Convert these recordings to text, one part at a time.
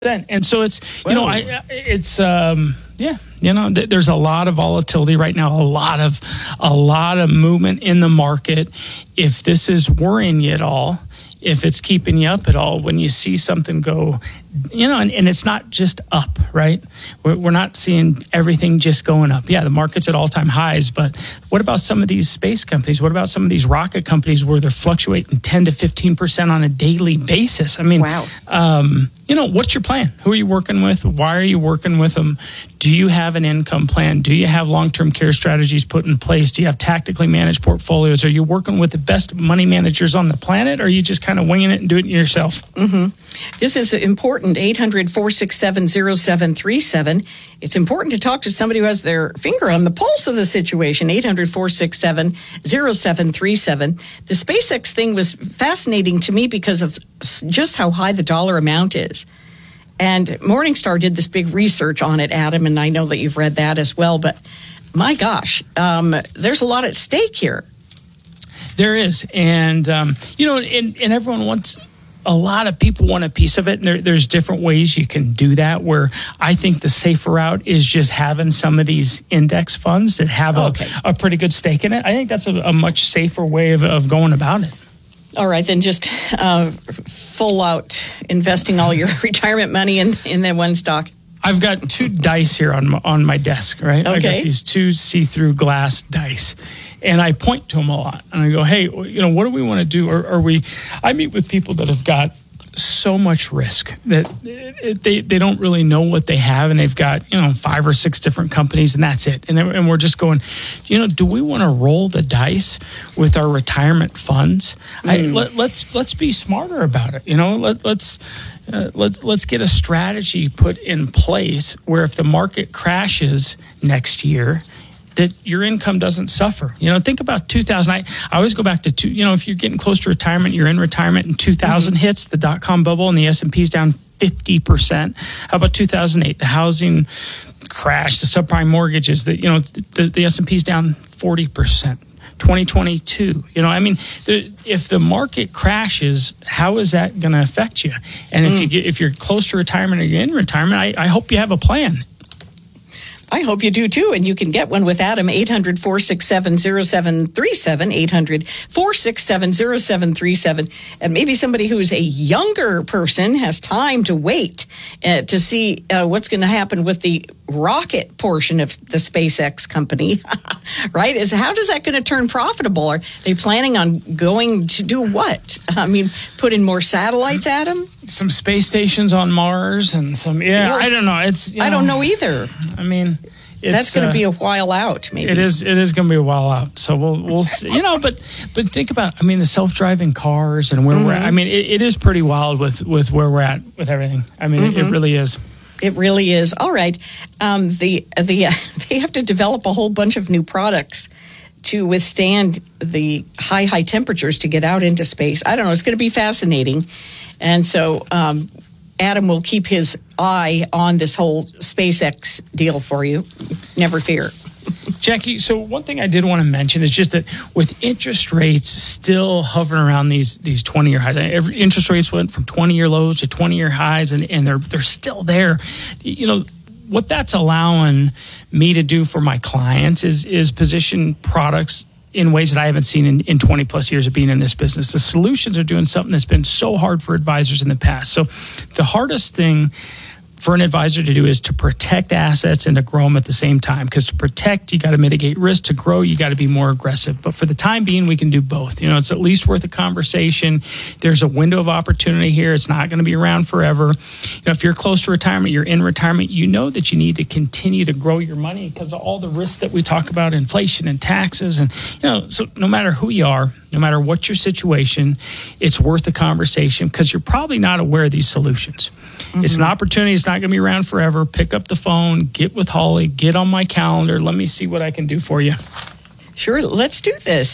And so it's, there's a lot of volatility right now, a lot of movement in the market. If this is worrying you at all, if it's keeping you up at all, when you see something go, and it's not just up, right? We're not seeing everything just going up. Yeah, the market's at all-time highs, but what about some of these space companies? What about some of these rocket companies where they're fluctuating 10 to 15% on a daily basis? I mean, wow. What's your plan? Who are you working with? Why are you working with them? Do you have an income plan? Do you have long-term care strategies put in place? Do you have tactically managed portfolios? Are you working with the best money managers on the planet? Or are you just kind of winging it and doing it yourself? Mm-hmm. This is important. 800-467-0737. It's important to talk to somebody who has their finger on the pulse of the situation. 800-467-0737. The SpaceX thing was fascinating to me because of just how high the dollar amount is. And Morningstar did this big research on it, Adam, and I know that you've read that as well. But my gosh, there's a lot at stake here. There is. And, and everyone wants... A lot of people want a piece of it, and there's different ways you can do that, where I think the safer route is just having some of these index funds that have a pretty good stake in it. I think that's a much safer way of going about it. All right, then just full out investing all your retirement money in that one stock. I've got two dice here on my desk, right? Okay. I got these two see-through glass dice. And I point to them a lot. And I go, hey, what do we want to do? I meet with people that have got so much risk that they don't really know what they have. And they've got, 5 or 6 different companies, and that's it. And we're just going, do we want to roll the dice with our retirement funds? Let's be smarter about it. Let's get a strategy put in place where if the market crashes next year, that your income doesn't suffer. Think about 2000. I always go back to if you're getting close to retirement, you're in retirement, and 2000 hits, the dot-com bubble, and the S&P's down 50%. How about 2008? The housing crash, the subprime mortgages, the S&P's down 40%. 2022. If the market crashes, how is that going to affect you? And if you're close to retirement or you're in retirement, I hope you have a plan. I hope you do, too, and you can get one with Adam, 800-467-0737, 800-467-0737, and maybe somebody who's a younger person has time to wait to see what's going to happen with the rocket portion of the SpaceX company, right? How does that going to turn profitable? Are they planning on going to do what? Put in more satellites, Adam? Some space stations on Mars and some, I don't know. I don't know either. That's going to be a while out, maybe. It is going to be a while out. So we'll see, but think about, the self-driving cars and where we're at. It is pretty wild with where we're at with everything. It really is. It really is. All right. They have to develop a whole bunch of new products to withstand the high temperatures to get out into space. I don't know. It's going to be fascinating. And so Adam will keep his eye on this whole SpaceX deal for you. Never fear. Jackie, so one thing I did want to mention is just that with interest rates still hovering around these 20-year highs, interest rates went from 20-year lows to 20-year highs, and they're still there. What that's allowing me to do for my clients is position products in ways that I haven't seen in 20 plus years of being in this business. The solutions are doing something that's been so hard for advisors in the past. So the hardest thing for an advisor to do is to protect assets and to grow them at the same time. Because to protect, you got to mitigate risk. To grow, you got to be more aggressive. But for the time being, we can do both. It's at least worth a conversation. There's a window of opportunity here. It's not going to be around forever. If you're close to retirement, you're in retirement, you know that you need to continue to grow your money because of all the risks that we talk about, inflation and taxes. And, so no matter who you are, no matter what your situation, it's worth a conversation because you're probably not aware of these solutions. It's an opportunity. It's not going to be around forever. Pick up the phone, get with Holly, get on my calendar. Let me see what I can do for you. Sure, let's do this.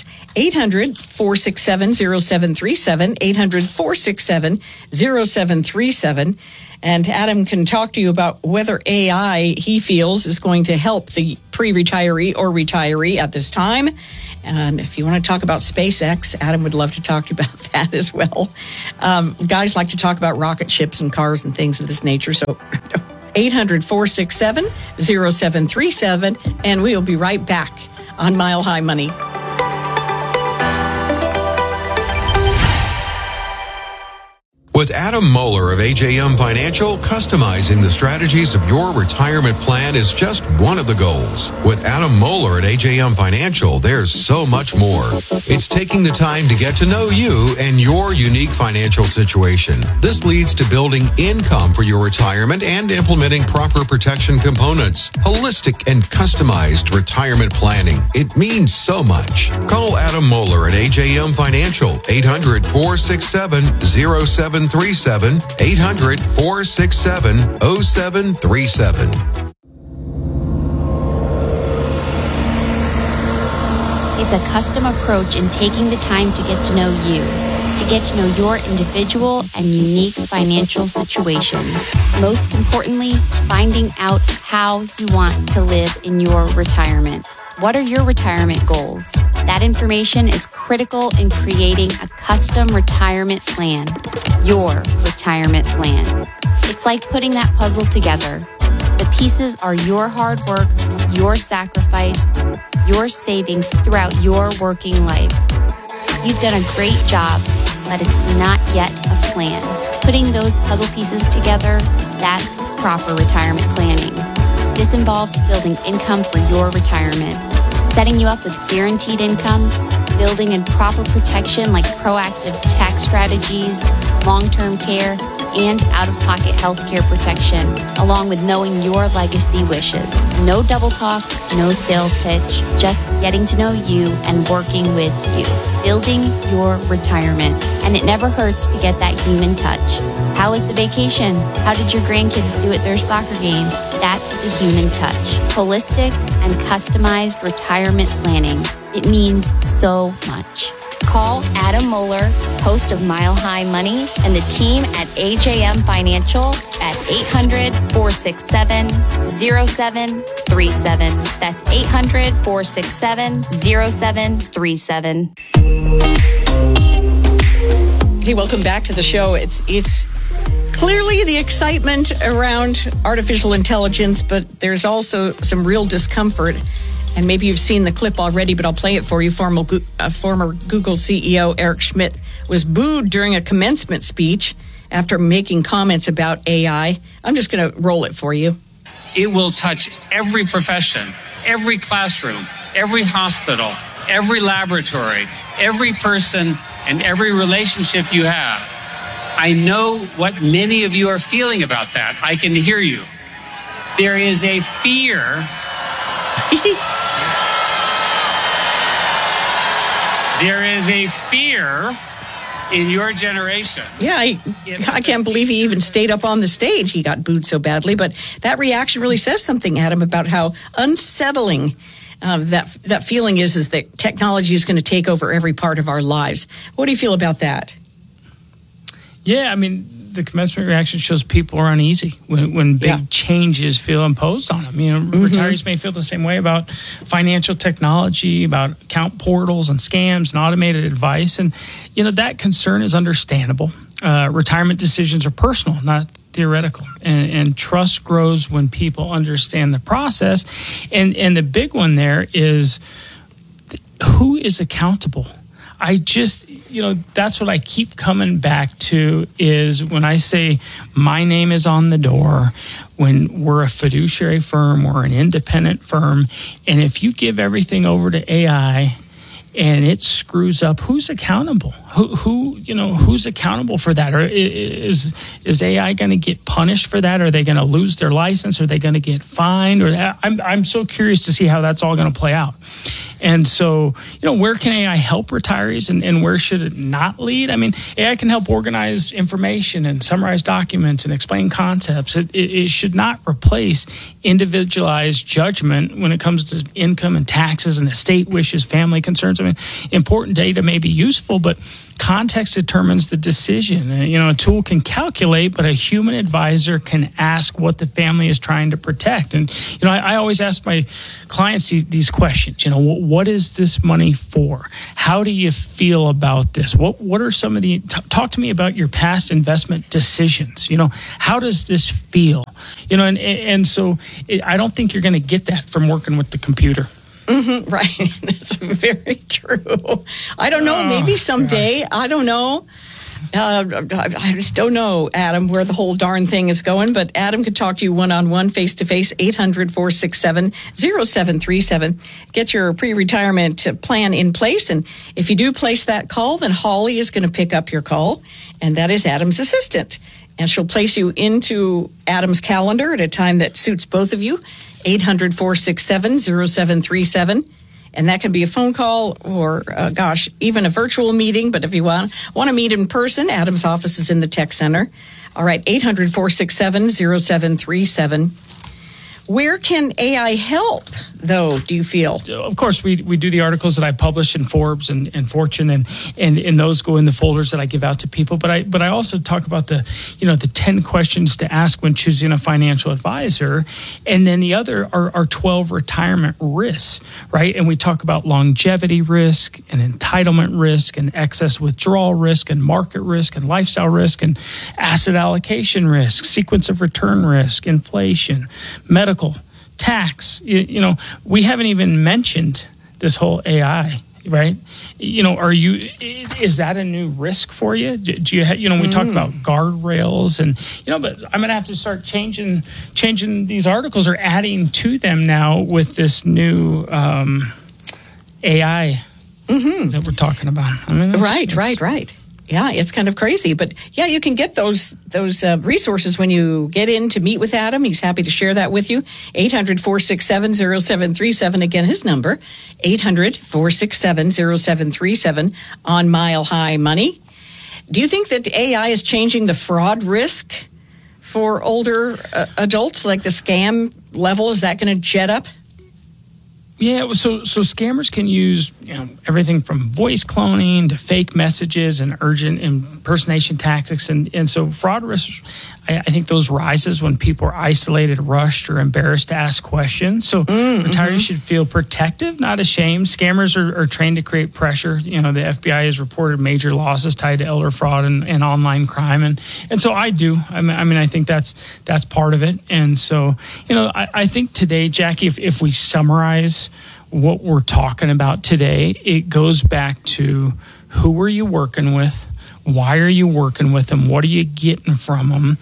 800-467-0737, 800-467-0737. And Adam can talk to you about whether AI, he feels, is going to help the pre-retiree or retiree at this time. And if you want to talk about SpaceX, Adam would love to talk to you about that as well. Guys like to talk about rocket ships and cars and things of this nature. So 800-467-0737, and we'll be right back on Mile High Money. With Adam Moeller of AJM Financial, customizing the strategies of your retirement plan is just one of the goals. With Adam Moeller at AJM Financial, there's so much more. It's taking the time to get to know you and your unique financial situation. This leads to building income for your retirement and implementing proper protection components. Holistic and customized retirement planning. It means so much. Call Adam Moeller at AJM Financial, 800-467-0737. 800-467-0737. It's a custom approach in taking the time to get to know you, to get to know your individual and unique financial situation. Most importantly, finding out how you want to live in your retirement. What are your retirement goals? That information is critical in creating a custom retirement plan, your retirement plan. It's like putting that puzzle together. The pieces are your hard work, your sacrifice, your savings throughout your working life. You've done a great job, but it's not yet a plan. Putting those puzzle pieces together, that's proper retirement planning. This involves building income for your retirement, setting you up with guaranteed income, building in proper protection like proactive tax strategies, long-term care, and out-of-pocket health care protection, along with knowing your legacy wishes. No double talk, no sales pitch, just getting to know you and working with you. Building your retirement. And it never hurts to get that human touch. How was the vacation? How did your grandkids do at their soccer game? That's the human touch. Holistic and customized retirement planning. It means so much. Call Adam Moeller, host of Mile High Money, and the team at AJM Financial at 800-467-0737. That's 800-467-0737. Hey, welcome back to the show. It's clearly the excitement around artificial intelligence, but there's also some real discomfort. And maybe you've seen the clip already, but I'll play it for you. Former Google CEO Eric Schmidt was booed during a commencement speech after making comments about AI. I'm just going to roll it for you. It will touch every profession, every classroom, every hospital, every laboratory, every person, and every relationship you have. I know what many of you are feeling about that. I can hear you. There is a fear. There is a fear in your generation. Yeah, I can't believe he even stayed up on the stage. He got booed so badly. But that reaction really says something, Adam, about how unsettling that feeling is that technology is going to take over every part of our lives. What do you feel about that? Yeah, I mean, the commencement reaction shows people are uneasy when big changes feel imposed on them. You know, retirees may feel the same way about financial technology, about account portals and scams and automated advice. And, you know, that concern is understandable. Retirement decisions are personal, not theoretical. And trust grows when people understand the process. And the big one there is who is accountable? That's what I keep coming back to is when I say my name is on the door, when we're a fiduciary firm or an independent firm, and if you give everything over to AI and it screws up, who's accountable? Who's accountable for that? Or is AI going to get punished for that? Are they going to lose their license? Are they going to get fined? Or I'm so curious to see how that's all going to play out. And so, where can AI help retirees and where should it not lead? I mean, AI can help organize information and summarize documents and explain concepts. It should not replace individualized judgment when it comes to income and taxes and estate wishes, family concerns. I mean, important data may be useful, but context determines the decision. A tool can calculate, but a human advisor can ask what the family is trying to protect. And, I always ask my clients these questions. what is this money for? How do you feel about this? What are some of the, talk to me about your past investment decisions. How does this feel? And so I don't think you're going to get that from working with the computer. Mm-hmm, right. That's very true. I don't know. Maybe someday. Gosh. I don't know. I just don't know, Adam, where the whole darn thing is going. But Adam could talk to you one-on-one, face-to-face, 800-467-0737. Get your pre-retirement plan in place. And if you do place that call, then Holly is going to pick up your call. And that is Adam's assistant. And she'll place you into Adam's calendar at a time that suits both of you, 800-467-0737. And that can be a phone call or, even a virtual meeting. But if you want to meet in person, Adam's office is in the Tech Center. All right, 800-467-0737. Where can AI help, though, do you feel? Of course, we do the articles that I publish in Forbes and Fortune, and those go in the folders that I give out to people. But I also talk about the 10 questions to ask when choosing a financial advisor. And then the other are 12 retirement risks, right? And we talk about longevity risk and entitlement risk and excess withdrawal risk and market risk and lifestyle risk and asset allocation risk, sequence of return risk, inflation, medical, tax. We haven't even mentioned this whole AI, right? Is that a new risk for you? Do you we talk about guardrails and, but I'm going to have to start changing these articles or adding to them now with this new AI that we're talking about. I mean, right. Yeah, it's kind of crazy. But yeah, you can get those resources when you get in to meet with Adam. He's happy to share that with you. 800-467-0737. Again, his number, 800-467-0737 on Mile High Money. Do you think that AI is changing the fraud risk for older adults? Like the scam level, is that going to jet up? Yeah, so scammers can use everything from voice cloning to fake messages and urgent impersonation tactics, and so fraud risk. I think those rises when people are isolated, rushed, or embarrassed to ask questions. So retirees should feel protective, not ashamed. Scammers are trained to create pressure. The FBI has reported major losses tied to elder fraud and online crime, and so I do. I mean, I think that's part of it. And so I think today, Jackie, if we summarize what we're talking about today, it goes back to who are you working with? Why are you working with them? What are you getting from them?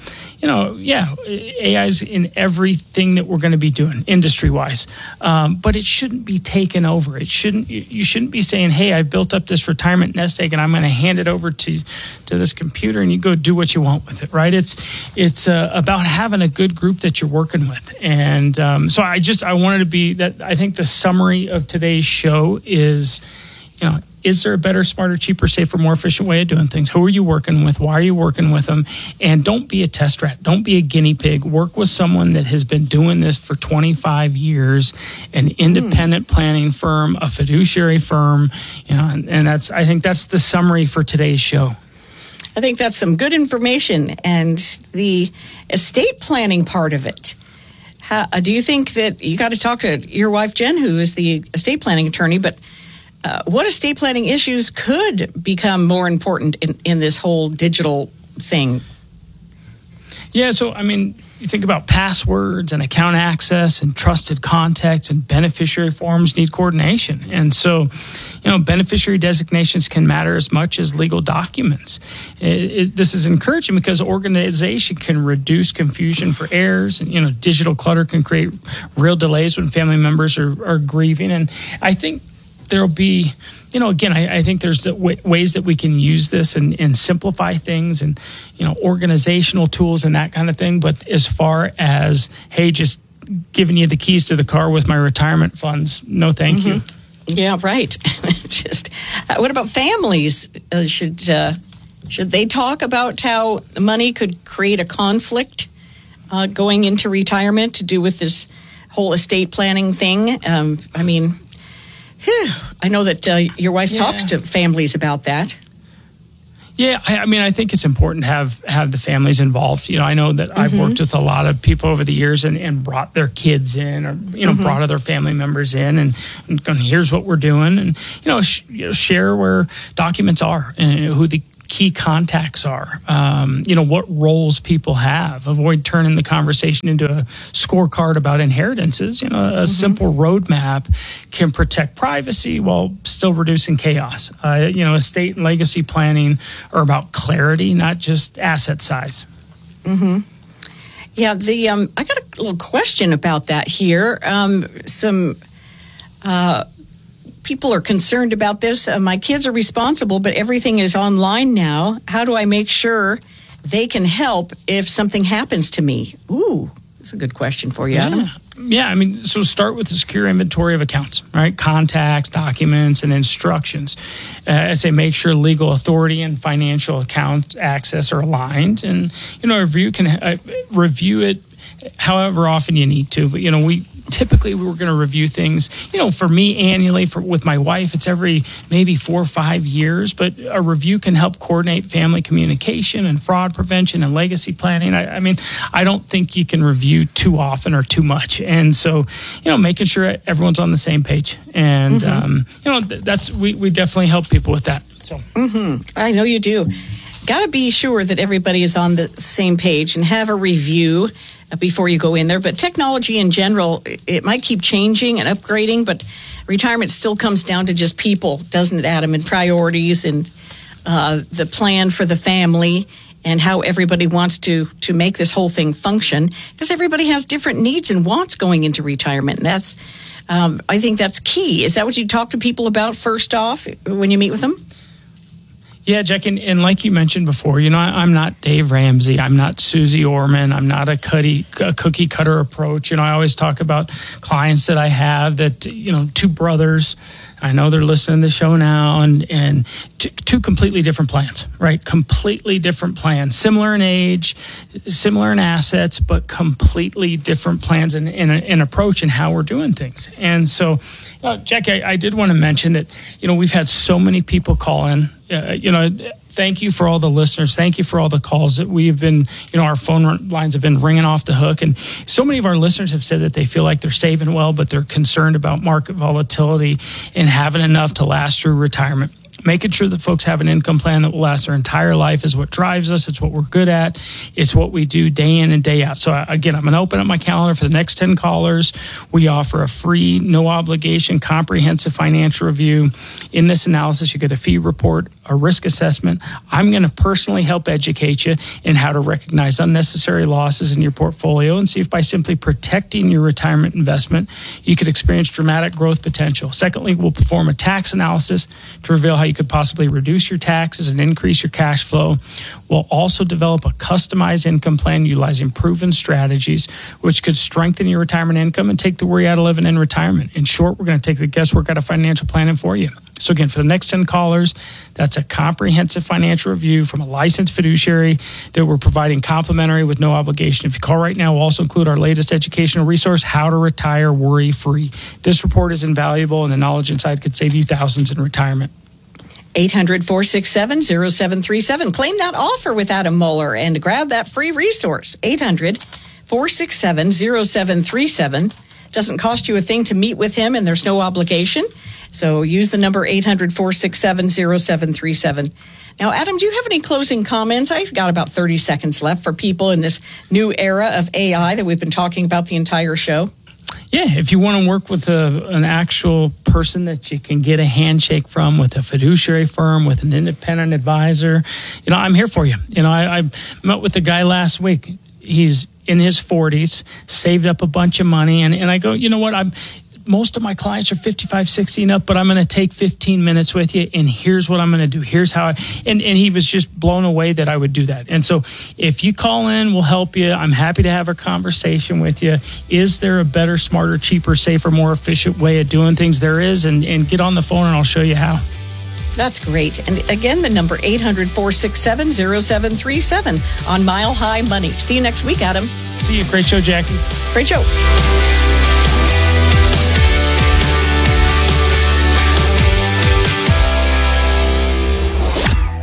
AI is in everything that we're going to be doing industry-wise, but it shouldn't be taken over. You shouldn't be saying, "Hey, I've built up this retirement nest egg, and I'm going to hand it over to this computer, and you go do what you want with it." Right? It's about having a good group that you're working with, and so I wanted to be that. I think the summary of today's show is, is there a better, smarter, cheaper, safer, more efficient way of doing things? Who are you working with? Why are you working with them? And don't be a test rat. Don't be a guinea pig. Work with someone that has been doing this for 25 years, an independent planning firm, a fiduciary firm, and I think that's the summary for today's show. I think that's some good information. And the estate planning part of it, do you think that you got to talk to your wife, Jen, who is the estate planning attorney, but what estate planning issues could become more important in this whole digital thing? Yeah, so I mean, you think about passwords and account access and trusted contacts and beneficiary forms need coordination. And so, beneficiary designations can matter as much as legal documents. This is encouraging because organization can reduce confusion for heirs, and digital clutter can create real delays when family members are grieving. And I think there'll be, again, I think there's the ways that we can use this and simplify things and, organizational tools and that kind of thing. But as far as, hey, just giving you the keys to the car with my retirement funds, no thank you. Yeah, right. What about families? Should they talk about how money could create a conflict going into retirement to do with this whole estate planning thing? I know that your wife talks to families about that. Yeah, I mean, I think it's important to have the families involved. I know that I've worked with a lot of people over the years and brought their kids in, or brought other family members in, and here's what we're doing, and share where documents are and who the key contacts are, what roles people have. Avoid turning the conversation into a scorecard about inheritances. A simple roadmap can protect privacy while still reducing chaos. Estate and legacy planning are about clarity, not just asset size. Mm-hmm. Yeah, I got a little question about that here. Some people are concerned about this. My kids are responsible, but everything is online now. How do I make sure they can help if something happens to me? Ooh, that's a good question for you, Adam. Yeah, I mean, so start with a secure inventory of accounts, right? Contacts, documents, and instructions. I say make sure legal authority and financial account access are aligned. And, review it however often you need to. But, typically we're going to review things, for me annually. With my wife, it's every maybe 4 or 5 years, but a review can help coordinate family communication and fraud prevention and legacy planning. I mean, I don't think you can review too often or too much. And so, making sure everyone's on the same page. And, we definitely help people with that. So I know you do. Got to be sure that everybody is on the same page and have a review before you go in there. But technology in general, it might keep changing and upgrading, but retirement still comes down to just people, doesn't it, Adam, and priorities and the plan for the family and how everybody wants to make this whole thing function, because everybody has different needs and wants going into retirement. And that's, I think that's key. Is that what you talk to people about first off when you meet with them? Yeah, Jack, and like you mentioned before, I'm not Dave Ramsey. I'm not Susie Orman. I'm not a cookie cutter approach. I always talk about clients that I have that, two brothers. I know they're listening to the show now, and two completely different plans, right? Completely different plans, similar in age, similar in assets, but completely different plans in approach and how we're doing things. And so, Jackie, I did want to mention that, we've had so many people call in, thank you for all the listeners. Thank you for all the calls that we've been, our phone lines have been ringing off the hook. And so many of our listeners have said that they feel like they're saving well, but they're concerned about market volatility and having enough to last through retirement. Making sure that folks have an income plan that will last their entire life is what drives us. It's what we're good at. It's what we do day in and day out. So again, I'm going to open up my calendar for the next 10 callers. We offer a free, no obligation, comprehensive financial review. In this analysis, you get a fee report, a risk assessment. I'm going to personally help educate you in how to recognize unnecessary losses in your portfolio and see if by simply protecting your retirement investment, you could experience dramatic growth potential. Secondly, we'll perform a tax analysis to reveal how you could possibly reduce your taxes and increase your cash flow. We'll also develop a customized income plan utilizing proven strategies, which could strengthen your retirement income and take the worry out of living in retirement. In short, we're going to take the guesswork out of financial planning for you. So again, for the next 10 callers, that's a comprehensive financial review from a licensed fiduciary that we're providing complimentary with no obligation. If you call right now, we'll also include our latest educational resource, How to Retire Worry-Free. This report is invaluable, and the knowledge inside could save you thousands in retirement. 800-467-0737. Claim that offer with Adam Moeller and grab that free resource. 800-467-0737. Doesn't cost you a thing to meet with him, and there's no obligation. So use the number 800-467-0737. Now, Adam, do you have any closing comments? I've got about 30 seconds left for people in this new era of AI that we've been talking about the entire show. Yeah, if you want to work with an actual person that you can get a handshake from, with a fiduciary firm, with an independent advisor, I'm here for you. I met with a guy last week. He's in his 40s, saved up a bunch of money, and I go, you know what, most of my clients are 55, 60 and up, but I'm going to take 15 minutes with you, and here's what I'm going to do. Here's how and he was just blown away that I would do that. And so if you call in, we'll help you. I'm happy to have a conversation with you. Is there a better, smarter, cheaper, safer, more efficient way of doing things? There is, and get on the phone and I'll show you how. That's great. And again, the number 800-467-0737 on Mile High Money. See you next week, Adam. See you. Great show, Jackie. Great show.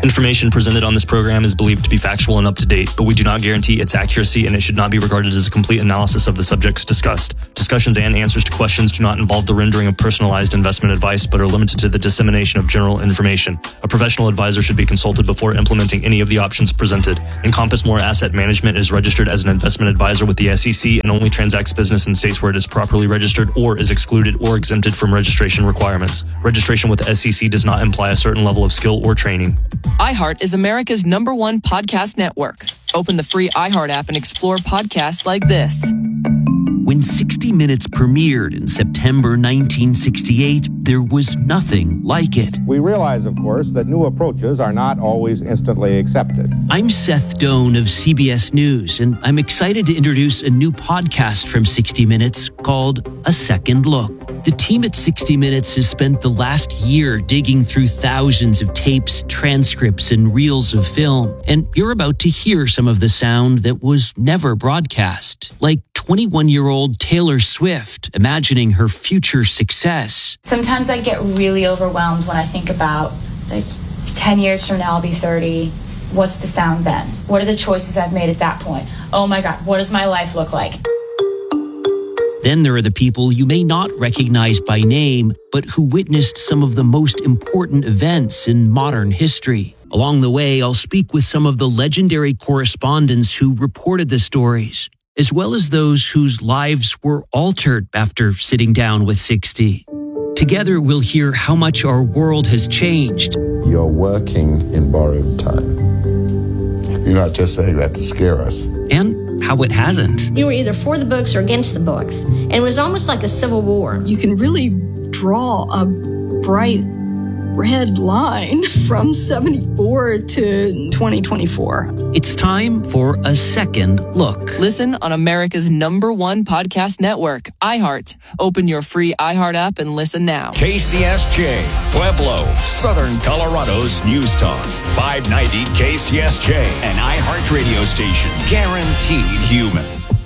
Information presented on this program is believed to be factual and up to date, but we do not guarantee its accuracy, and it should not be regarded as a complete analysis of the subjects discussed. Discussions and answers to questions do not involve the rendering of personalized investment advice, but are limited to the dissemination of general information. A professional advisor should be consulted before implementing any of the options presented. Encompass More Asset Management is registered as an investment advisor with the SEC and only transacts business in states where it is properly registered or is excluded or exempted from registration requirements. Registration with the SEC does not imply a certain level of skill or training. iHeart is America's #1 podcast network. Open the free iHeart app and explore podcasts like this. When 60 Minutes premiered in September 1968, there was nothing like it. We realize, of course, that new approaches are not always instantly accepted. I'm Seth Doan of CBS News, and I'm excited to introduce a new podcast from 60 Minutes called A Second Look. The team at 60 Minutes has spent the last year digging through thousands of tapes, transcripts, and reels of film, and you're about to hear some of the sound that was never broadcast, like 21-year-old Taylor Swift imagining her future success. Sometimes I get really overwhelmed when I think about, 10 years from now I'll be 30. What's the sound then? What are the choices I've made at that point? Oh my God, what does my life look like? Then there are the people you may not recognize by name, but who witnessed some of the most important events in modern history. Along the way, I'll speak with some of the legendary correspondents who reported the stories, as well as those whose lives were altered after sitting down with 60. Together, we'll hear how much our world has changed. You're working in borrowed time. You're not just saying that to scare us. And how it hasn't. You were either for the books or against the books. And it was almost like a civil war. You can really draw a bright red line from 74 to 2024. It's time for A Second Look. Listen on America's #1 podcast network, iHeart. Open your free iHeart app and listen now. KCSJ, Pueblo, Southern Colorado's News Talk. 590 KCSJ, an iHeart radio station. Guaranteed human.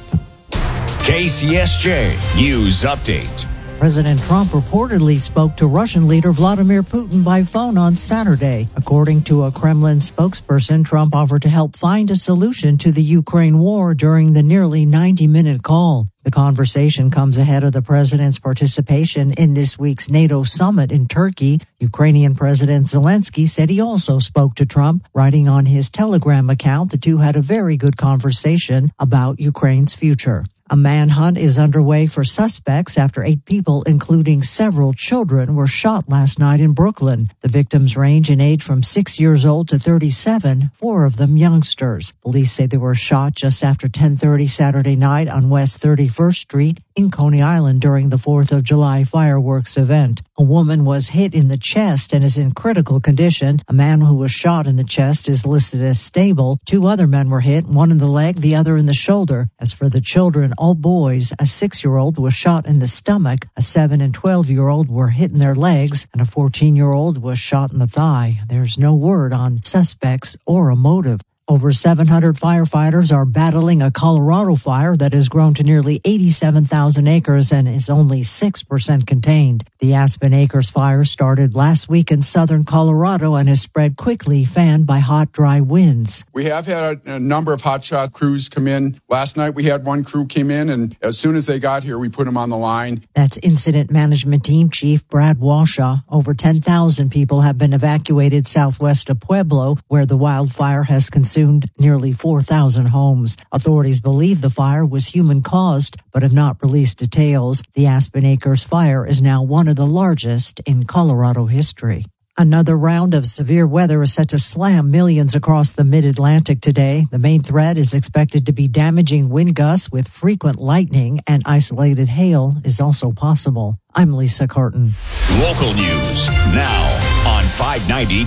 KCSJ News Update. President Trump reportedly spoke to Russian leader Vladimir Putin by phone on Saturday. According to a Kremlin spokesperson, Trump offered to help find a solution to the Ukraine war during the nearly 90-minute call. The conversation comes ahead of the president's participation in this week's NATO summit in Turkey. Ukrainian President Zelensky said he also spoke to Trump. Writing on his Telegram account, the two had a very good conversation about Ukraine's future. A manhunt is underway for suspects after 8 people, including several children, were shot last night in Brooklyn. The victims range in age from 6 years old to 37, 4 of them youngsters. Police say they were shot just after 10:30 Saturday night on West 31st Street in Coney Island during the 4th of July fireworks event. A woman was hit in the chest and is in critical condition. A man who was shot in the chest is listed as stable. 2 other men were hit, one in the leg, the other in the shoulder. As for the children, all boys, a 6-year-old was shot in the stomach, a 7 and 12-year-old were hit in their legs, and a 14-year-old was shot in the thigh. There's no word on suspects or a motive. Over 700 firefighters are battling a Colorado fire that has grown to nearly 87,000 acres and is only 6% contained. The Aspen Acres fire started last week in southern Colorado and has spread quickly, fanned by hot, dry winds. We have had a number of hotshot crews come in. Last night we had one crew came in, and as soon as they got here, we put them on the line. That's Incident Management Team Chief Brad Washaw. Over 10,000 people have been evacuated southwest of Pueblo, where the wildfire has consumed nearly 4,000 homes. Authorities believe the fire was human-caused, but have not released details. The Aspen Acres fire is now one of the largest in Colorado history. Another round of severe weather is set to slam millions across the mid-Atlantic today. The main threat is expected to be damaging wind gusts with frequent lightning, and isolated hail is also possible. I'm Lisa Carton. Local news now on 590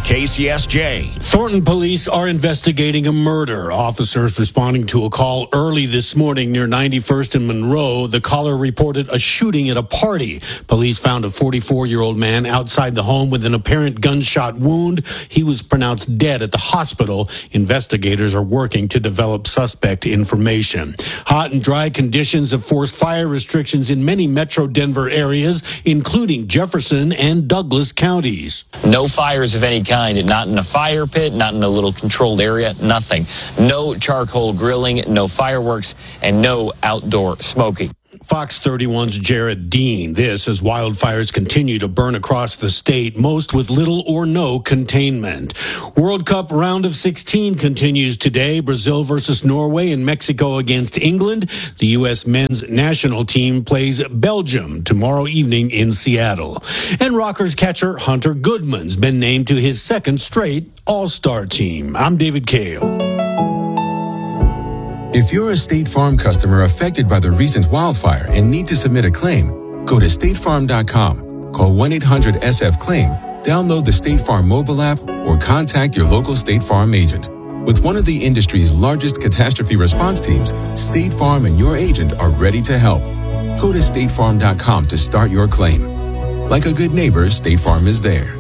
KCSJ. Thornton police are investigating a murder. Officers responding to a call early this morning near 91st and Monroe. The caller reported a shooting at a party. Police found a 44-year-old man outside the home with an apparent gunshot wound. He was pronounced dead at the hospital. Investigators are working to develop suspect information. Hot and dry conditions have forced fire restrictions in many metro Denver areas, including Jefferson and Douglas counties. No fire fires of any kind, not in a fire pit, not in a little controlled area, nothing. No charcoal grilling, no fireworks, and no outdoor smoking. Fox 31's Jared Dean. This as wildfires continue to burn across the state, most with little or no containment. World Cup round of 16 continues today. Brazil versus Norway and Mexico against England. The U.S. men's national team plays Belgium tomorrow evening in Seattle. And Rockers catcher Hunter Goodman's been named to his second straight All-Star team. I'm David Kale. If you're a State Farm customer affected by the recent wildfire and need to submit a claim, go to statefarm.com, call 1-800-SF-CLAIM, download the State Farm mobile app, or contact your local State Farm agent. With one of the industry's largest catastrophe response teams, State Farm and your agent are ready to help. Go to statefarm.com to start your claim. Like a good neighbor, State Farm is there.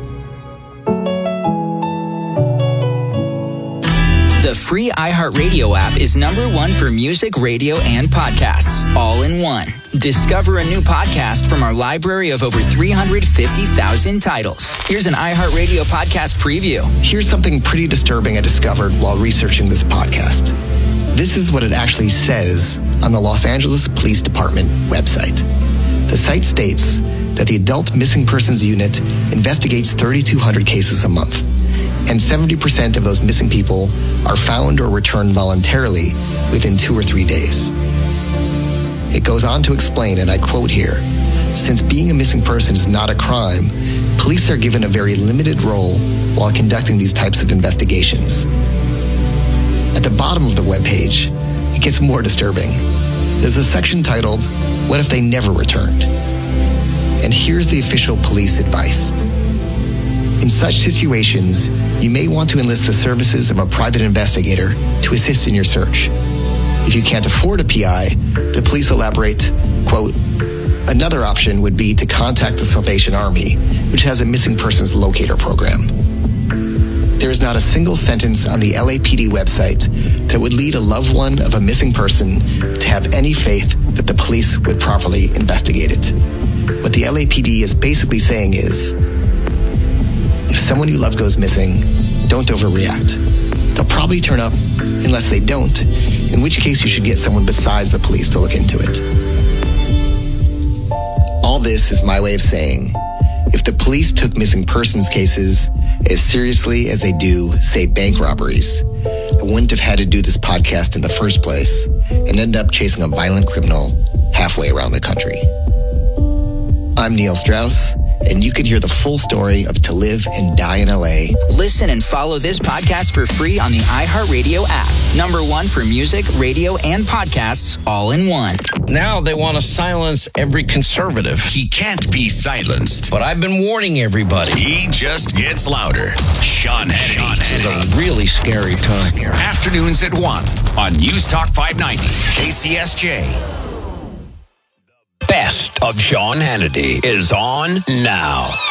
The free iHeartRadio app is #1 for music, radio, and podcasts, all in one. Discover a new podcast from our library of over 350,000 titles. Here's an iHeartRadio podcast preview. Here's something pretty disturbing I discovered while researching this podcast. This is what it actually says on the Los Angeles Police Department website. The site states that the Adult Missing Persons Unit investigates 3,200 cases a month, and 70% of those missing people are found or returned voluntarily within 2 or 3 days. It goes on to explain, and I quote here, "Since being a missing person is not a crime, police are given a very limited role while conducting these types of investigations." At the bottom of the webpage, it gets more disturbing. There's a section titled, "What if they never returned?" And here's the official police advice. In such situations, you may want to enlist the services of a private investigator to assist in your search. If you can't afford a PI, the police elaborate, quote, "Another option would be to contact the Salvation Army, which has a missing persons locator program." There is not a single sentence on the LAPD website that would lead a loved one of a missing person to have any faith that the police would properly investigate it. What the LAPD is basically saying is, if someone you love goes missing, don't overreact. They'll probably turn up unless they don't, in which case you should get someone besides the police to look into it. All this is my way of saying, if the police took missing persons cases as seriously as they do, say, bank robberies, I wouldn't have had to do this podcast in the first place and end up chasing a violent criminal halfway around the country. I'm Neil Strauss, and you can hear the full story of To Live and Die in LA. Listen and follow this podcast for free on the iHeartRadio app. #1 for music, radio, and podcasts, all in one. Now they want to silence every conservative. He can't be silenced. But I've been warning everybody. He just gets louder. Sean Hannity. This is a really scary time here. Afternoons at 1 on News Talk 590, KCSJ. Best of Sean Hannity is on now.